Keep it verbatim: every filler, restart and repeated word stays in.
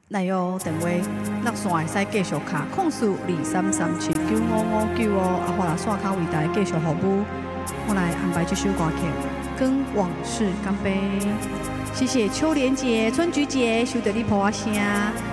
来哟，电话落线会使继续卡控诉二三三七九五五九哦，啊，我来线卡为大家继续服务。我来安排这首歌曲，跟往事干杯。谢谢秋莲姐、春菊姐，收到你抱我声。